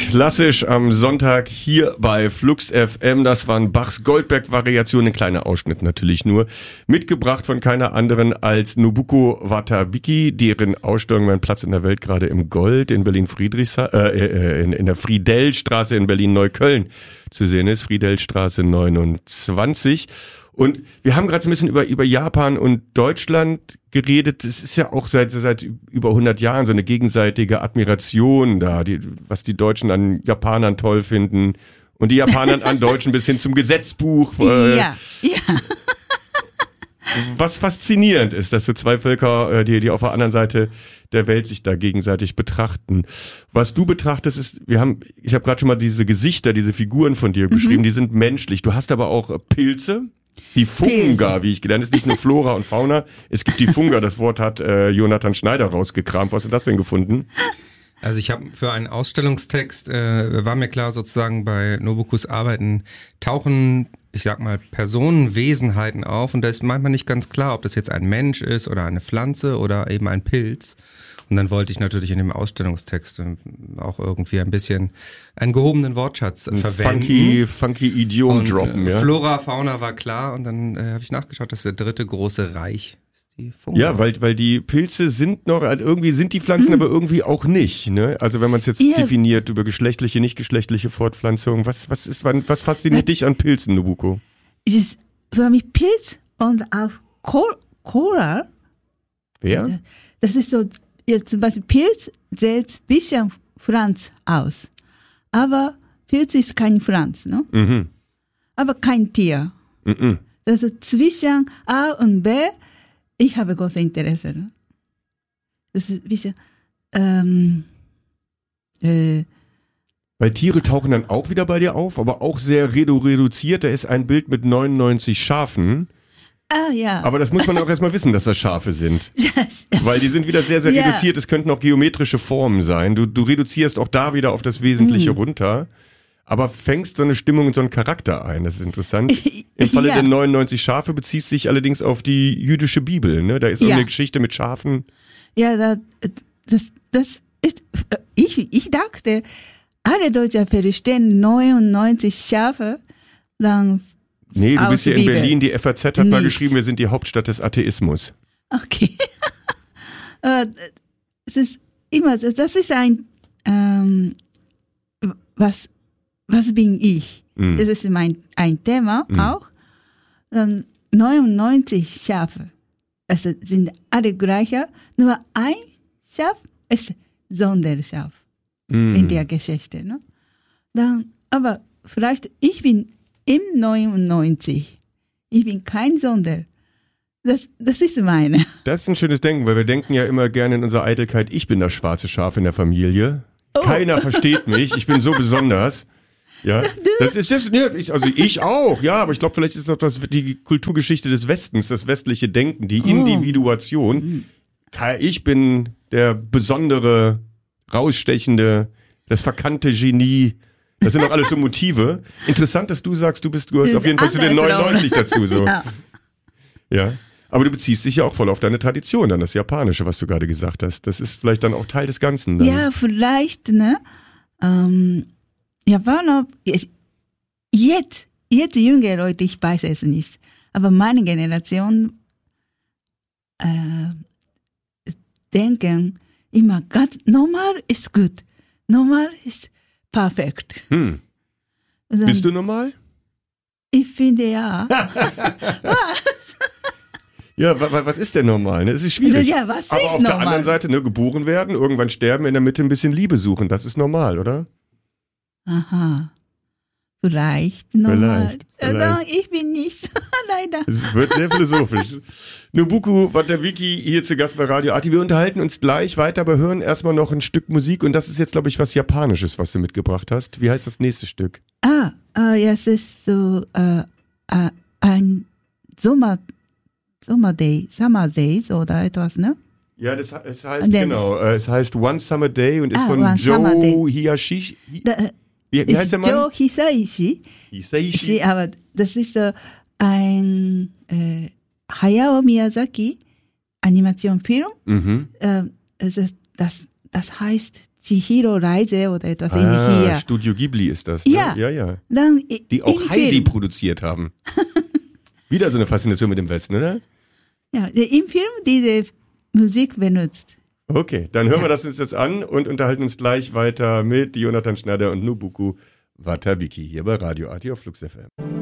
Klassisch am Sonntag hier bei Flux FM. Das waren Bachs Goldberg-Variationen, ein kleiner Ausschnitt natürlich nur. Mitgebracht von keiner anderen als Nobuko Watabiki, deren Ausstellung Mein Platz in der Welt gerade im Gold in Berlin-Friedrichshain, in der Friedellstraße in Berlin-Neukölln zu sehen ist. Friedellstraße 29. Und wir haben gerade so ein bisschen über Japan und Deutschland geredet. Es ist ja auch seit über 100 Jahren so eine gegenseitige Admiration da, was die Deutschen an Japanern toll finden und die Japaner an Deutschen bis hin zum Gesetzbuch. Ja. Was faszinierend ist, dass so zwei Völker, die auf der anderen Seite der Welt sich da gegenseitig betrachten. Was du betrachtest ist, ich habe gerade schon mal diese Gesichter, diese Figuren von dir beschrieben, die sind menschlich. Du hast aber auch Pilze. Die Funga, wie ich gelernt habe, ist nicht nur Flora und Fauna. Es gibt die Funga, das Wort hat Jonathan Schneider rausgekramt. Was hast du das denn gefunden? Also ich habe für einen Ausstellungstext, war mir klar sozusagen bei Nobukus Arbeiten tauchen, ich sag mal, Personen, Wesenheiten auf und da ist manchmal nicht ganz klar, ob das jetzt ein Mensch ist oder eine Pflanze oder eben ein Pilz. Und dann wollte ich natürlich in dem Ausstellungstext auch irgendwie ein bisschen einen gehobenen Wortschatz verwenden. Funky Idiom droppen, ja. Flora, Fauna war klar und dann habe ich nachgeschaut, das ist der dritte große Reich. Die Funga. Ja, weil die Pilze sind noch, also irgendwie sind die Pflanzen, aber irgendwie auch nicht, ne? Also wenn man es jetzt definiert über geschlechtliche, nicht geschlechtliche Fortpflanzung, was fasziniert dich an Pilzen, Nobuko? Es ist für mich Pilz und auch Coral. Wer? Das ist so, ja, zum Beispiel Pilz sieht ein bisschen Pflanz aus. Aber Pilz ist kein Pflanz, ne? Mhm. Aber kein Tier. Mhm. Das ist zwischen A und B. Ich habe großes Interesse. Ne? Das ist ein bisschen, Weil Tiere tauchen dann auch wieder bei dir auf, aber auch sehr reduziert. Da ist ein Bild mit 99 Schafen. Ah, ja. Aber das muss man auch erstmal wissen, dass das Schafe sind. Weil die sind wieder sehr, sehr reduziert. Es könnten auch geometrische Formen sein. Du reduzierst auch da wieder auf das Wesentliche runter. Aber fängst so eine Stimmung und so einen Charakter ein. Das ist interessant. Im Falle der 99 Schafe beziehst dich allerdings auf die jüdische Bibel. Ne? Da ist irgendeine Geschichte mit Schafen. Ja, das ist, ich dachte, alle Deutschen verstehen 99 Schafe, dann Nee, du bist ja in Bibel. Berlin, die FAZ hat mal geschrieben, wir sind die Hauptstadt des Atheismus. Okay. Es ist immer, das ist ein, was bin ich? Das ist ein Thema auch. 99 Schafe. Es sind alle gleiche, nur ein Schaf ist Sonderschaf in der Geschichte. Ne? Dann, aber vielleicht, ich bin im 99. Ich bin kein Sonder. Das ist meine. Das ist ein schönes Denken, weil wir denken ja immer gerne in unserer Eitelkeit, ich bin das schwarze Schaf in der Familie. Oh. Keiner versteht mich, ich bin so besonders. Ja, das ist das, ich auch, ja, aber ich glaube, vielleicht ist das die Kulturgeschichte des Westens, das westliche Denken, die Individuation. Ich bin der besondere, rausstechende, das verkannte Genie. Das sind doch alles so Motive. Interessant, dass du sagst, du gehörst auf jeden Fall zu den 99 dazu, so. Ja. Aber du beziehst dich ja auch voll auf deine Tradition, dann das Japanische, was du gerade gesagt hast. Das ist vielleicht dann auch Teil des Ganzen. Dann. Ja, vielleicht, ne? Japaner, jetzt junge Leute, ich weiß es nicht. Aber meine Generation denken immer ganz normal ist gut. Normal ist perfekt. Dann, bist du normal? Ich finde ja. Was? Ja, was ist denn normal? Ne? Das ist schwierig. Ja, was aber ist auf normal? der anderen Seite, ne, geboren werden, irgendwann sterben, in der Mitte ein bisschen Liebe suchen. Das ist normal, oder? Vielleicht normal. Vielleicht. Ich bin nicht, leider. Es wird sehr philosophisch. Nobuko Watabiki hier zu Gast bei Radio Arti. Wir unterhalten uns gleich weiter, aber hören erstmal noch ein Stück Musik und das ist jetzt, glaube ich, was Japanisches, was du mitgebracht hast. Wie heißt das nächste Stück? Ja, es ist so ein Summer Days oder etwas, ne? Ja, es heißt One Summer Day und ist von Joe Hisashi. Wie heißt der Mann? Joe Hisaishi. Aber das ist so ein Hayao Miyazaki Animationsfilm. Das heißt Chihiro-Reise oder etwas ähnliches. Studio Ghibli ist das. Ne? Ja. Ja. Dann Die auch im Heidi Film, produziert haben. Wieder so eine Faszination mit dem Westen, oder? ja, im Film diese Musik benutzt. Okay, dann hören wir das uns jetzt an und unterhalten uns gleich weiter mit Jonathan Schneider und Nobuko Watabiki hier bei Radio AT auf Flux FM.